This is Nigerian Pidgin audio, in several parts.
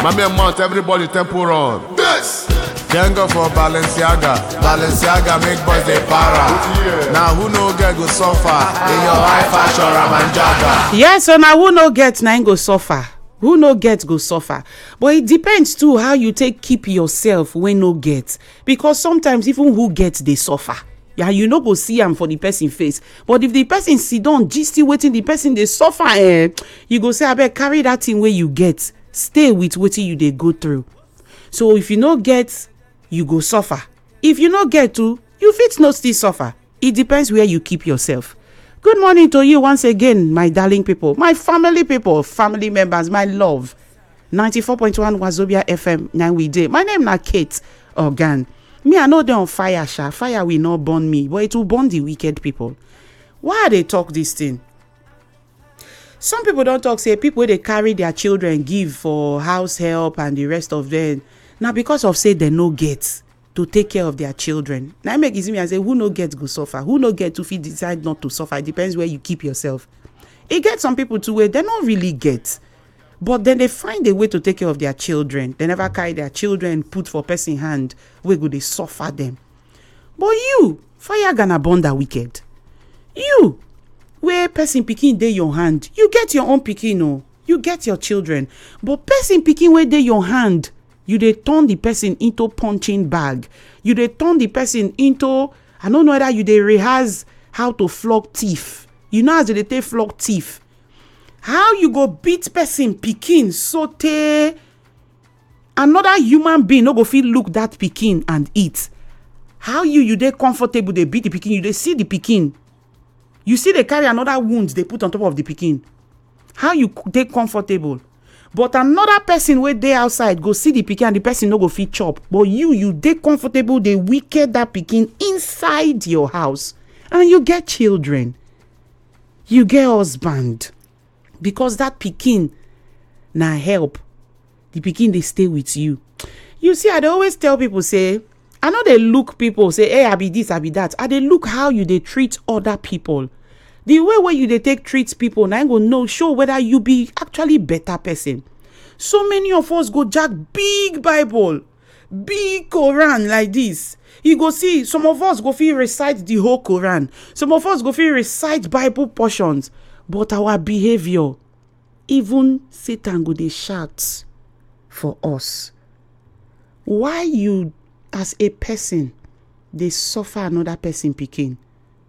Mami and Mount, everybody tempo run. This. Django for Balenciaga. Balenciaga make boys they para. Now who no get go suffer in your high fashion Ramanjaga. Yes, so now who no get na go suffer. Who no get go suffer. But it depends too how you take keep yourself when no get. Because sometimes even who gets they suffer. Yeah, you no go see am for the person face. But if the person sit down, just waiting the person they suffer, you go say, I bet carry that thing where you get. Stay with what you they go through. So if you no get, you go suffer. If you no get to, you fit no still suffer. It depends where you keep yourself. Good morning to you once again, my darling people, my family people, family members, my love. 94.1 Wazobia FM, 9 we day. My name na Kate Organ. Me, I know they on fire, sha. Fire will not burn me, but it will burn the wicked people. Why they talk this thing? Some people don't talk, say people they carry their children give for house help and the rest of them. Now because of say they no get to take care of their children. Now I make it me and say who no get go suffer, who no get to fit decide not to suffer. It depends where you keep yourself. It gets some people to where they don't really get. But then they find a way to take care of their children. They never carry their children put for person hand where go they suffer them. But you, fire gonna burn that wicked. You, where person picking dey your hand, you get your own picking, no. You get your children. But person picking where dey your hand, you dey turn the person into punching bag. You dey turn the person into, I don't know whether you dey rehearse how to flog thief. You know how they take flog thief. How you go beat person pikin so te another human being no go fit look that pikin and eat. How you dey comfortable they beat the pikin, you dey see the pikin. You see they carry another wound they put on top of the pikin. How you dey comfortable. But another person where they outside go see the pikin and the person no go fit chop. But you dey comfortable, they wicked that pikin inside your house. And you get children. You get husband. Because that pikin na help. The pikin they stay with you. You see, I dey always tell people say, I know they look people say, hey, I be this, I be that. I dey look how you they treat other people. The way where you they take treat people, now I go know show whether you be actually better person. So many of us go jack big Bible, big Quran like this. You go see some of us go feel recite the whole Quran. Some of us go feel recite Bible portions. But our behavior, even Satan go dey shout for us. Why you as a person they suffer another person pikin?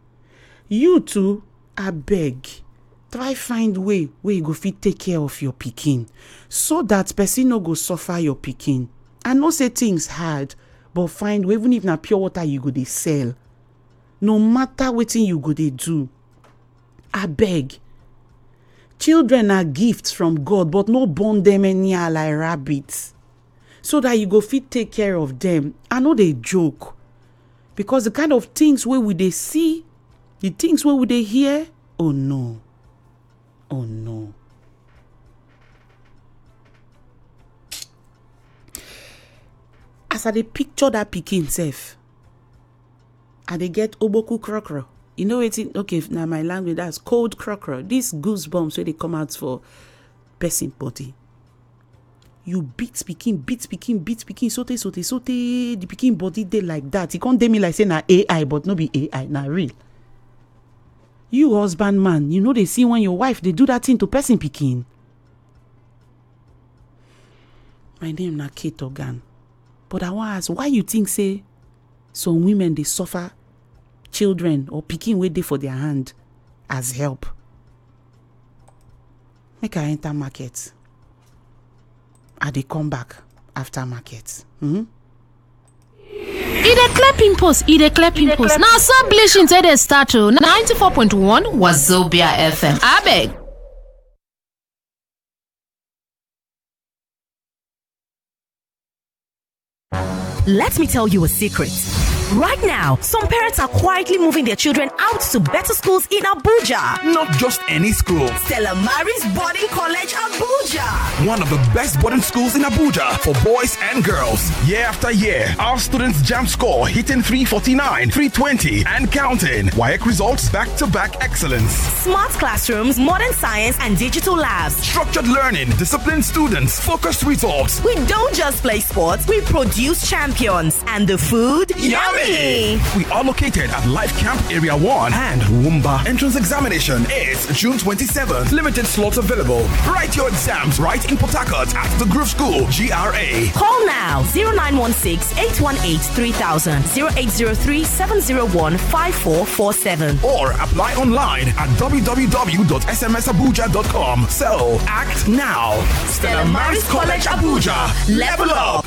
You too, I beg, try find way where you go fit take care of your pikin, so that person no go suffer your pikin. I know say things hard, but find way, even if na pure water you go dey sell. No matter wetin you go dey do, I beg. Children are gifts from God, but no born them anyhow like rabbits. So that you go fit take care of them. I know they joke. Because the kind of things where we they see, the things where we they hear, oh no. Oh no. As I dey picture that pikin self, I dey get oboku krokro. You know it's okay now my language that's cold crocodile. These goosebumps where they come out for person body. You beat speaking, sote. The picking body they like that. He can't do me like say na AI, but no be AI, na real. You husband man, you know they see when your wife they do that thing to person picking. My name na Kate Organ. But I want to ask, why you think say some women they suffer children or picking way they for their hand as help? Make I enter market. I dey come back after market. E dey clear pimples. Now some bleaching say they start to 94.1 Wazobia FM. Abeg. Let me tell you a secret. Right now, some parents are quietly moving their children out to better schools in Abuja. Not just any school. Stella Maris Boarding College, Abuja. One of the best boarding schools in Abuja for boys and girls. Year after year, our students' JAMB score hitting 349, 320 and counting. WAEC results back-to-back excellence. Smart classrooms, modern science and digital labs. Structured learning, disciplined students, focused results. We don't just play sports, we produce champions. And the food? Yummy! We are located at Life Camp Area 1 and Wumba. Entrance examination is June 27th. Limited slots available. Write your exams right in Port Harcourt at the Grove School, GRA. Call now 0916-818-3000, 0803-701-5447. Or apply online at www.smsabuja.com. So, act now. Stella Maris College, Abuja. Level up.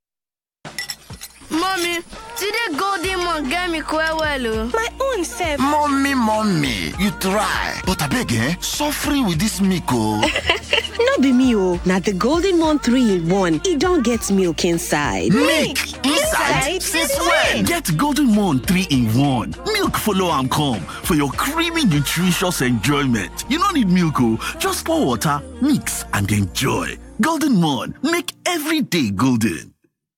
Mommy, today Golden Mon get me quite well. My own self. Mommy, you try. But I beg, suffering with this milk, oh. No be me, oh. Now the Golden Mon 3-in-1. It don't get milk inside. Milk inside? Since when? Get Golden Mon 3-in-1. Milk follow and come for your creamy, nutritious enjoyment. You don't need milk, oh. Just pour water, mix, and enjoy. Golden Mon, make every day golden.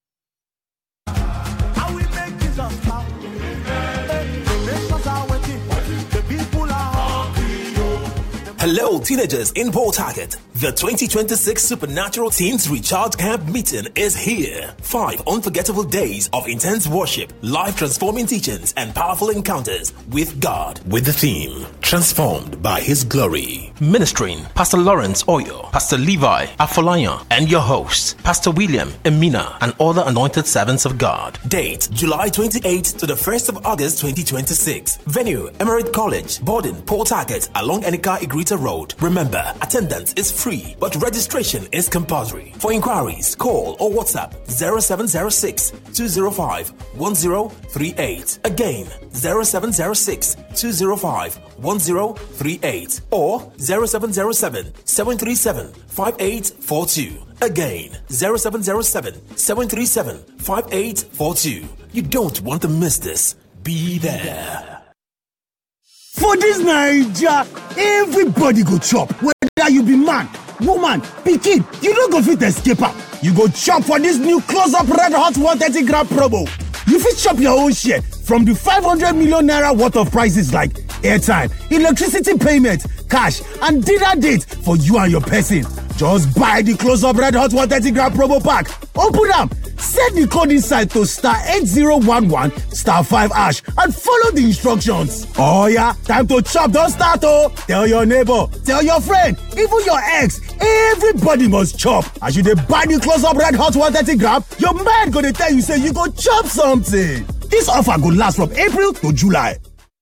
Hello, teenagers in Port Harcourt. The 2026 Supernatural Teens Recharge Camp meeting is here. 5 unforgettable days of intense worship, life transforming teachings, and powerful encounters with God. With the theme, Transformed by His Glory. Ministering Pastor Lawrence Oyo, Pastor Levi Afolayan, and your hosts, Pastor William Emina, and other anointed servants of God. Date, July 28th to the 1st of August 2026. Venue, Emirate College, Borden, Port Harcourt, along Enika Igrita Road. Remember, attendance is free, but registration is compulsory. For inquiries, call or WhatsApp 0706 205 1038. Again, 0706 205 1038 or 0707 737 5842. Again, 0707 737 5842. You don't want to miss this. Be there. For this Naija, everybody go chop. Whether you be man, woman, pikin, you don't go fit escape am. You go chop for this new close-up red hot 130 gram promo. You fit chop your own share from the 500 million naira worth of prices like airtime, electricity payment, cash, and dinner date for you and your person. Just buy the close-up red hot 130 gram promo pack. Open am. Set the code inside to *8011 *5# and follow the instructions. Oh yeah, time to chop, don't start oh. Tell your neighbor, tell your friend, even your ex, everybody must chop. As you dey buy the close-up red hot 130 gram, your mind gonna tell you say you go chop something. This offer go last from April to July.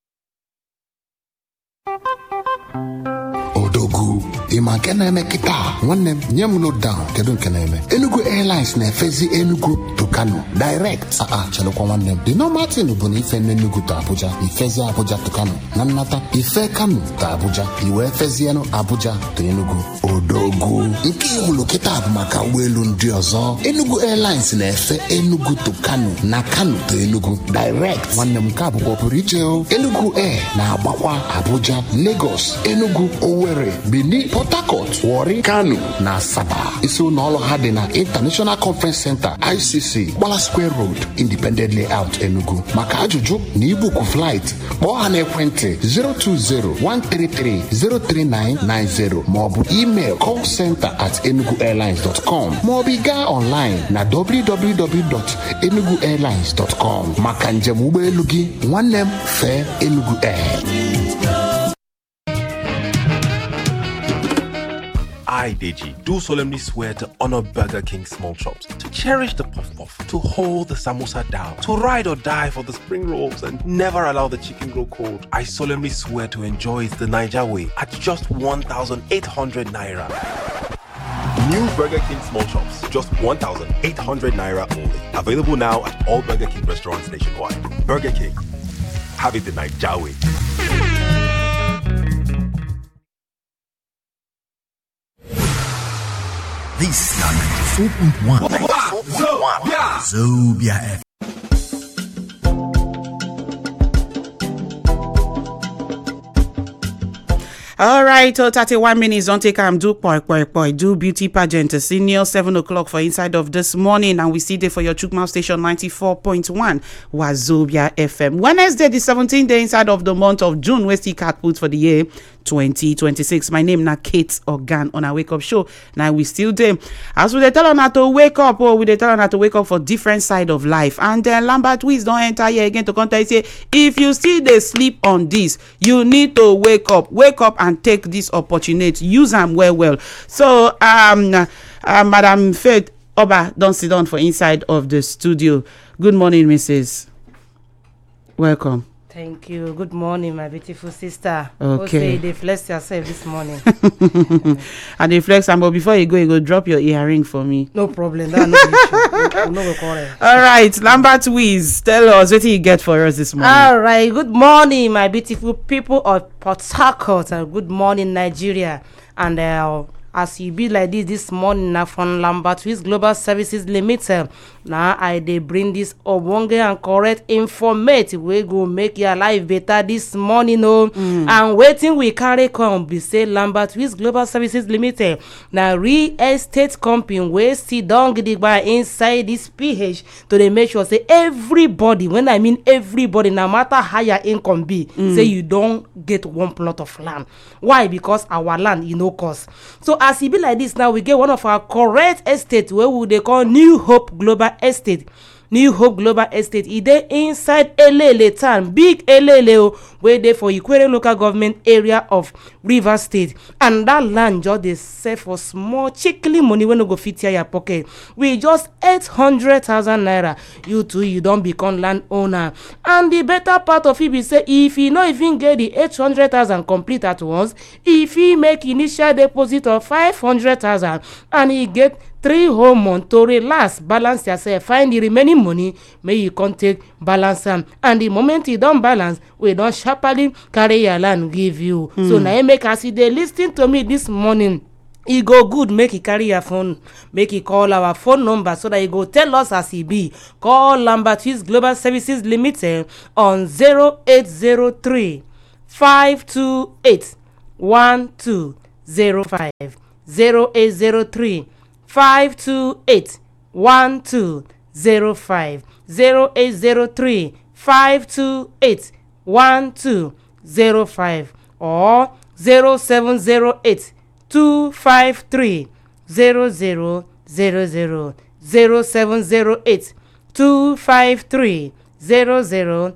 Odogu ima keneme kita nwannem nyem no down kedu keneme Enugu Airlines na efezi Enugu to Kano direct chalo kwa nwannem the normal thing bụ na ife Enugu to Abuja ifezi Abuja to Kano na nnata ife Kano to Abuja iwe efezi eno Abuja to Enugu Odogu nke iwulu kita bụ maka ụgbọelu ndị ọzọ Enugu Airlines na efe Enugu to Kano na Kano to Enugu direct nwannem ka bụ pụrụ iche o Enugu Air na agbakwa Abuja Lagos Enugu Owerri Benin Port Harcourt Warri Kano na Asaba iso na ọlụ ha dị na International Conference Center ICC Gbala Square Road Independent Layout Enugu maka ajụjụ na ibuku flight kpọọ ha na ekwentị 020-133-03990 maọbụ email callcenter@enuguairlines.com maọbụ gaa online na www.enuguairlines.com maka njem ụgbọelu gị nwanne m fee Enugu Air. I, Deji, do solemnly swear to honor Burger King small chops, to cherish the puff-puff, to hold the samosa down, to ride or die for the spring rolls, and never allow the chicken grow cold. I solemnly swear to enjoy it the Niger way at just 1,800 naira. New Burger King small chops, just 1,800 naira only. Available now at all Burger King restaurants nationwide. Burger King, have it the Niger way. This is 94.1 Zobia FM. All right, 31 minutes. Don't take do do beauty pageant. Senior 7 o'clock for inside of this morning, and we see there for your Chukma station 94.1 Wazobia FM. Wednesday, the 17th day inside of the month of June, we see cat put for the year 2026. My name na Kate Organ on our wake up show. Now we still there. As we tell her to wake up, or we tell her to wake up for different side of life. And then Lambert Wiz don't enter here again to contact say if you still dey sleep on this, you need to wake up and take this opportunity, use them well. So Madam Faith Oba don't sit down for inside of the studio. Good morning, Mrs. Welcome. Thank you. Good morning, my beautiful sister. Okay. They flex yourself this morning. And they flex, but before you go drop your earring for me. No problem. That's no issue. All right, Lambert Wiz, tell us what you get for us this morning. All right. Good morning, my beautiful people of Port Harcourt, and good morning, Nigeria. And as you be like this morning now from Lambert Wiz Global Services Limited. Now I they bring this obonge and correct informative we go make your life better this morning. And waiting we carry come be say Lambert Wiz Global Services Limited. Now real estate company we sit down by inside this PH to they make sure say everybody, when I mean everybody, no matter how your income be, say you don't get one plot of land. Why? Because our land cost. So as it be like this now, we get one of our correct estate where we they call New Hope Global Estate. New Hope Global Estate. It dey inside Elele town, big Elele, where they for Ikwere local government area of Rivers State. And that land just they sell for small chickly money when you go fit here your pocket. We just 800,000 naira. You too, you don't become land owner. And the better part of it be say if you not even get the 800,000 complete at once, if he make initial deposit of 500,000 and he get 3 whole months to relax, balance yourself, find the remaining money, may you can take balance and the moment you don't balance, we don't sharply carry your land give you. So now you make us see they listen to me this morning. E go good make you carry your phone, make you call our phone number so that you go tell us as e be. Call Lambert Wiz Global Services Limited on 0803 528 1205 0803 528 1205 0803 528 1205 or 0708 253 0000 0708 253 0000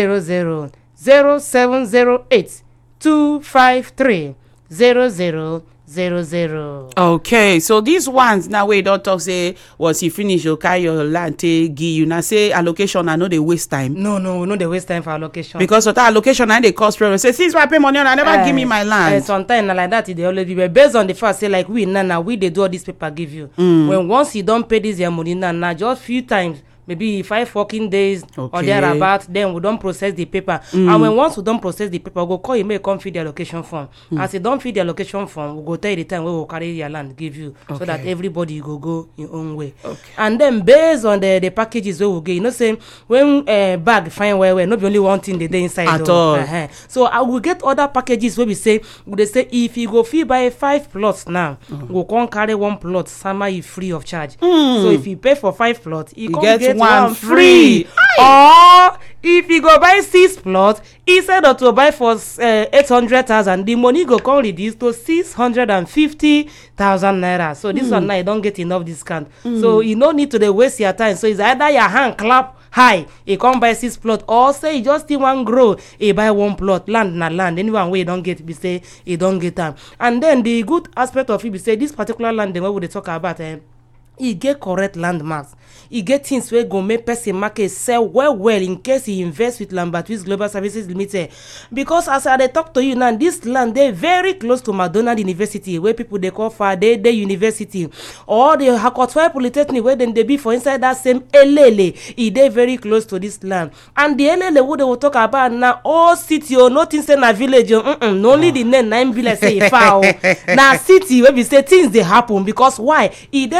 0708 253 0000. Okay, so these ones now we don't talk say once you finish you carry your land take give you now say allocation. I know they waste time. No they waste time for allocation because of that allocation and they cost problem. Say since I pay money and I never give me my land. Sometimes like that they always be based on the fact say like we now we they do all this paper give you. When once you don't pay this your money now just few times, maybe 5 working days or thereabout, then we don't process the paper. And when once we don't process the paper, we go call you, may come feed the allocation form. As you don't feed the allocation form, we go tell you the time we will carry your land, give you, so that everybody go your own way. And then based on the packages we will get, say when bag find where not be only one thing they inside at all. So I will get other packages where we say say if you go fee buy 5 plots now, we can carry 1 plot, summer is free of charge. So if you pay for 5 plots, you can get one free. Or if you go buy 6 plots, instead of to buy for 800,000, the money go come reduce to 650,000 naira. So this one now you don't get enough discount. So you no need to waste your time. So it's either your hand clap high, you come buy 6 plot, or say you just still want grow, you buy 1 plot, land na land. Anyone where you don't get, be say you don't get time. And then the good aspect of it be say this particular land, the way we talk about he get correct landmarks. He get things where go make person market sell well in case he invest with Lambert Wiz Global Services Limited. Because as I talk to you now, this land they very close to McDonald University, where people they call for they University, or the Hakotwa Polytechnic where then they be for inside that same Elele. He they very close to this land. And the Elele what they will talk about now, all city or nothing say na village. No only the name be like say far. Now city where we say things they happen because why? He there for say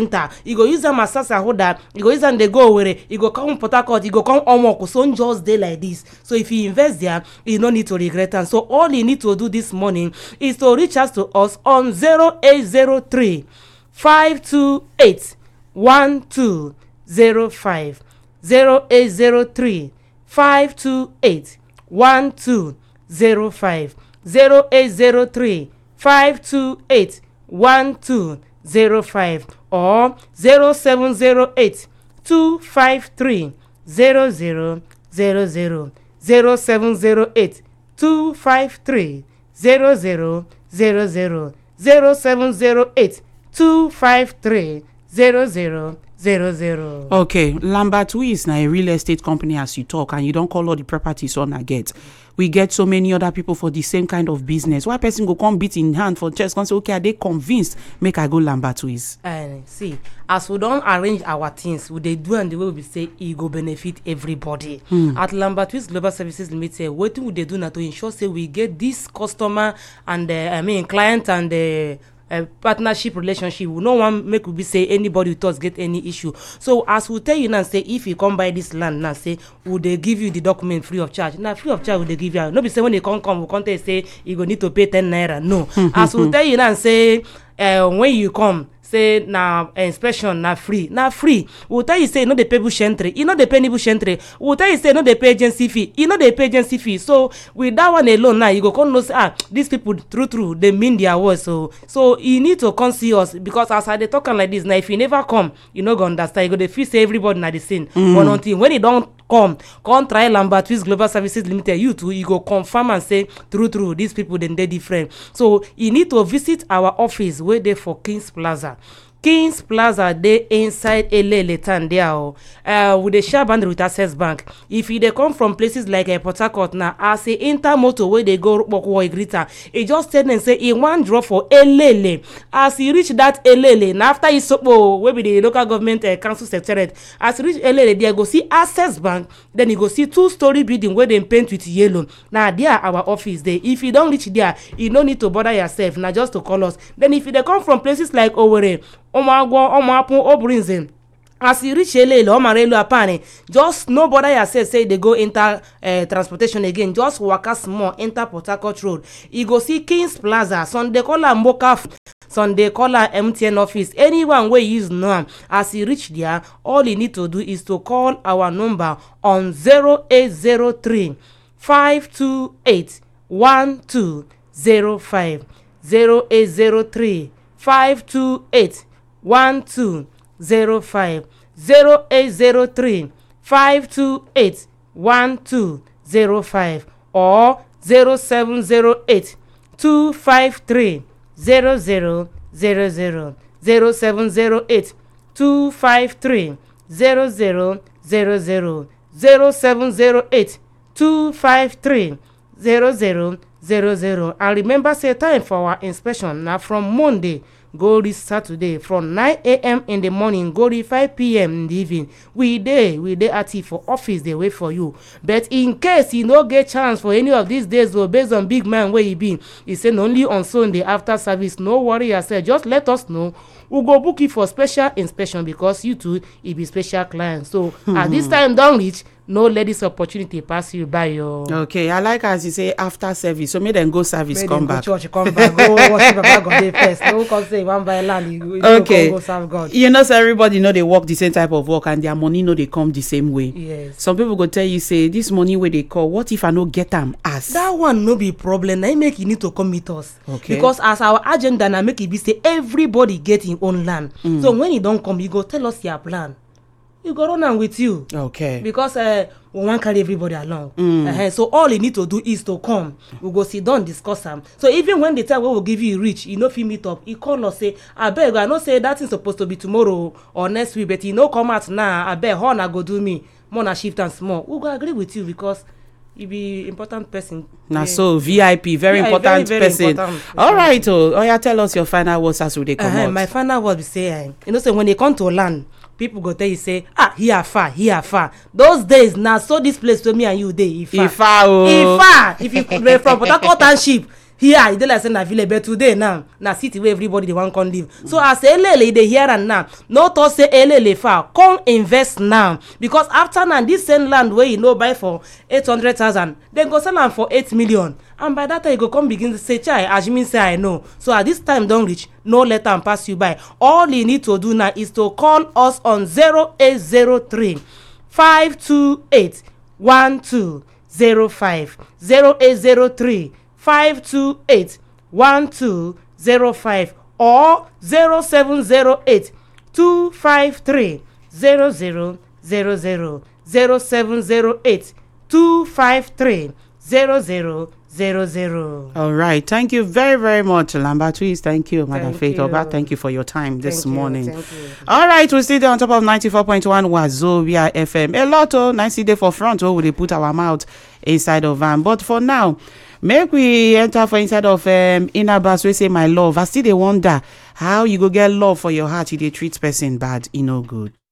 enter, you go use am as sasa holder, you go use am dey go Owerri, you go come Port Harcourt, you go come Omoko, so just dey like this. So if you invest there, you no need to regret am. So all you need to do this morning is to reach out to us on 0803 528 1205 0803 528 1205 0803 528 1205 or 0708 253 0000 0708 253 0000 0708 253 0000. Okay, Lambert Wiz na a real estate company as you talk, and you don't call all the properties on I get. We get so many other people for the same kind of business. Why person go come beat in hand for chest and say, okay, are they convinced? Make I go Lambert Wiz. See, as we don't arrange our things, we they do and the way we say it go benefit everybody. At Lambert Wiz Global Services Limited, what would they do now to ensure say we get this customer and client and partnership relationship? We no want make we be say anybody with us get any issue. So as we tell you now, say if you come buy this land now, say would they give you the document free of charge? Now free of charge would they give you? No be say when they come we can't say you go need to pay 10 naira. No. As we tell you now, say when you come, say now inspection na free. We'll tell you say no they pay bush entry, you know they pay any bush entry. We'll tell you say no they pay agency fee, you know they pay agency fee. So with that one alone now you go come know say these people true they mean their words. So you need to come see us, because as I dey talking like this now, if you never come you no go understand. You go dey feel say everybody na the same. But until when you don't come try Lambert Wiz Global Services Limited, you too you go confirm and say true these people then they different. So you need to visit our office where they for Kings Plaza. Kings Plaza, they inside Elele town there with the share band with Access Bank. If they come from places like Port Harcourt now, as a intermotor where they go Greater, it just tell them say in one draw for Elele. As you reach that Elele, now after you where be the local government council secretariat, as you reach Elele, there go see Access Bank, then you go see 2-story building where they paint with yellow. Now there our office there. If you don't reach there, you don't need to bother yourself. Now just to call us. Then if they come from places like Owerri, Obrinzen, as you reach Elele, Omarelu Apane, just no bother yourself say they go enter transportation again. Just walk a small, enter Port Harcourt Road. You go see Kings Plaza, Sunday caller Mboka, Sunday caller MTN office. Anyone where you use now, as you reach there, all you need to do is to call our number on 0803 528 1205 0803 528 1205 0803 528 1205 or 0708 253 0000 0708 253 0000 0708 253 0000. And remember say time for our inspection now from Monday go reach Saturday from 9 a.m. in the morning go reach 5 p.m. in the evening. We dey active for office, they wait for you. But in case you no get chance for any of these days, based on big man where you be, he said only on Sunday after service. No worry yourself, just let us know. We'll go book you for special inspection, because you too it be special client. So at this time don't reach, no let this opportunity pass you by. Okay, I like as you say after service, so make them go service, make come back. Go church, come back, go worship Baba God dey first. No come say one by land, you okay. Go serve God. You know, so everybody know they work the same type of work, and their money know they come the same way. Yes. Some people go tell you say this money where they call, what if I no get them as? That one no be problem. Now make you need to come meet us. Okay. Because as our agenda now make it be say everybody get his own land. So when you don't come, you go tell us your plan. You go run on with you. Okay. Because we want carry everybody along. So all you need to do is to come. We go sit down, discuss them. So even when the time we will give you reach, you know if you meet up, you call us say, I beg, I know say that is supposed to be tomorrow or next week, but you know come out now. I beg, how na go do me? More na shift and small. We go agree with you because you be important person. Now so VIP, very important very person. Important. All right, yeah, tell us your final words as we come out. My final word be say, you know, say when they come to land, people go tell you say, here far. Those days now, so this place to me and you dey Ifa. If you from Port Harcourt Township, here e dey like say na village, but today now na city wey everybody dey wan come live. So as elele dey hear am now, no talk say elele far, come invest now, because after now this same land wey you no buy for 800,000, dem go sell am for 8 million, and by that time you go come begin to say, chai, as you mean say I know. So at this time don reach, no let am pass you by. All you need to do now is to call us on 0803 528 1205 0803 528 1205 or 0708 253 0000 0708 253 0000. All right. Thank you very, very much, Lamba Twist. Thank you, Madam Faith Oba. Thank you for your time this morning. Thank you. All right. We're still there on top of 94.1 Wazobia FM. A lot of 90 day for front where we put our mouth inside of van. But for now, make we enter for inside of inner bus. We say, my love. I still they wonder how you go get love for your heart. You they treat person bad. You know good.